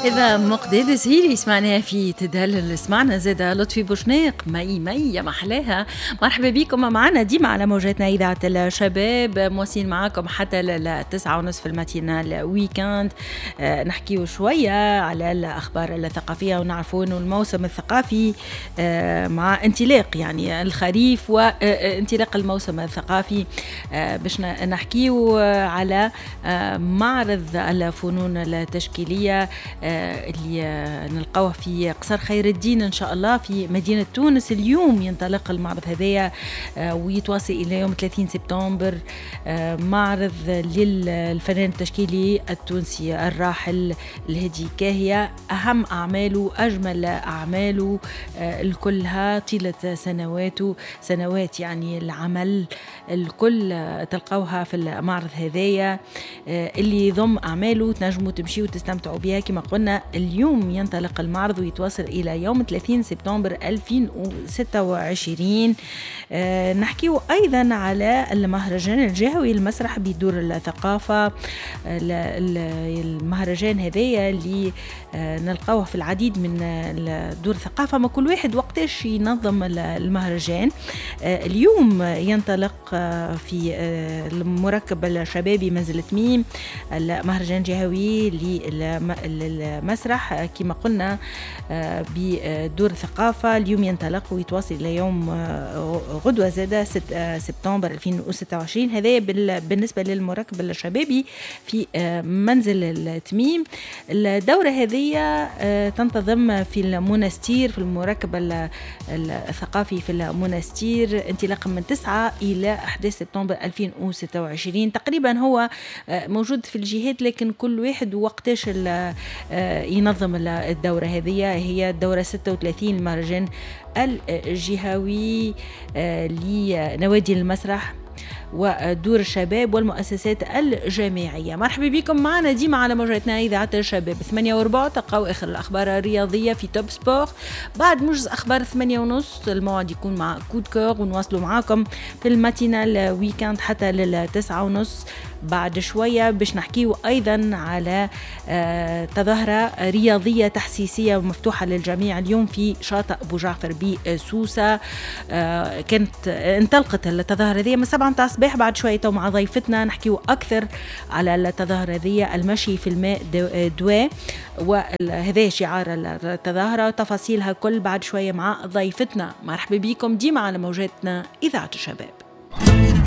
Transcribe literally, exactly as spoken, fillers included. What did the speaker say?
إذا مقداد هيلي سمعناها في تدلل، سمعنا زادة لطفي بوشناق مي مي يا محلاها. مرحبا بكم معنا ديما على موجاتنا إذاعة الشباب، مواسين معاكم حتى للتسعة ونصف الماتينال ويكاند. آه نحكيو شوية على الأخبار الثقافية ونعرفوا أنه الموسم الثقافي آه مع انطلاق يعني الخريف وانطلاق الموسم الثقافي. آه باش نحكيو على آه معرض الفنون التشكيلية اللي نلقاوه في قصر خير الدين إن شاء الله في مدينة تونس. اليوم ينطلق المعرض هذايا ويتواصل إلى يوم ثلاثين سبتمبر. معرض للفنان التشكيلي التونسي الراحل الهدي كاهية، أهم أعماله أجمل أعماله الكلها طيلة سنواته سنوات يعني العمل الكل تلقاوها في المعرض هذايا اللي يضم أعماله تنجموا تمشي وتستمتعوا بها. كما قلنا اليوم ينطلق المعرض ويتواصل إلى يوم ثلاثين سبتمبر ألفين وستة وعشرين. أه نحكيه أيضا على المهرجان الجهوي المسرح بدور الثقافة. المهرجان هذايا اللي أه نلقاوه في العديد من دور الثقافة، ما كل واحد وقتاش ينظم المهرجان. أه اليوم ينطلق أه في أه المركب الشبابي منزل تميم، المهرجان الجهوي للمسرح كما قلنا بدور الثقافة. اليوم ينطلق ويتواصل إلى يوم غدوة زادة ستة سبتمبر ألفين وستة وعشرين. هذا بالنسبة للمركب الشبابي في منزل التميم. الدورة هذه تنتظم في المونستير في المركب الثقافي في المونستير انطلاقا من تسعة إلى أحد عشر سبتمبر ألفين وستة وعشرين. تقريبا هو موجود في الجهات لكن كل واحد وقتاش ينظم الدورة هذه. هي الدورة ستة وثلاثين المهرجان الجهوي لنوادي المسرح ودور الشباب والمؤسسات الجامعية. مرحبا بكم معنا ديما على موجاتنا إذاعة الشباب. ثمانية وربع تلقاو آخر الأخبار الرياضية في توب سبور. بعد موجز أخبار ثمانية ونص الموعد يكون مع كود كور ونواصلوا معاكم في الماتينال ويكاند حتى للتسعة ونص. بعد شوية باش نحكيو أيضا على آه تظاهرة رياضية تحسيسية مفتوحة للجميع اليوم في شاطئ أبو جعفر بسوسة. آه كانت انطلقت التظاهرة ذي من سبعة متاع الصباح. بعد شوية مع ضيفتنا نحكيو أكثر على التظاهرة ذي، المشي في الماء دواء، وهذا شعار التظاهرة تفاصيلها كل بعد شوية مع ضيفتنا. مرحبا بكم ديما على موجاتنا إذاعة الشباب.